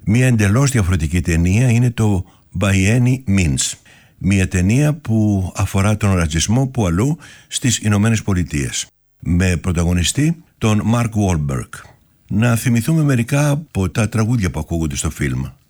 Μια εντελώς διαφορετική ταινία είναι το By Any Means. Μια ταινία που αφορά τον ρατσισμό που αλλού στις Ηνωμένες Πολιτείες. Με πρωταγωνιστή τον Mark Wahlberg. Να θυμηθούμε μερικά από τα τραγούδια που ακούγονται στο φιλμ.